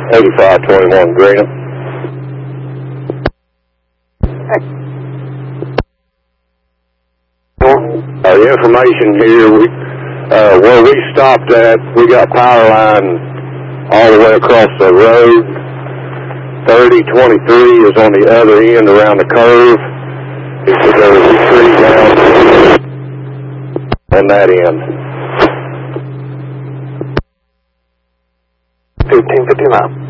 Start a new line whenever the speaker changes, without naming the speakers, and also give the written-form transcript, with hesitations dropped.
8521 Greenham. The information here, where we stopped at, we got power line all the way across the road. 3023 is on the other end around the curve. He said there was a tree down on that end.
1550 mile.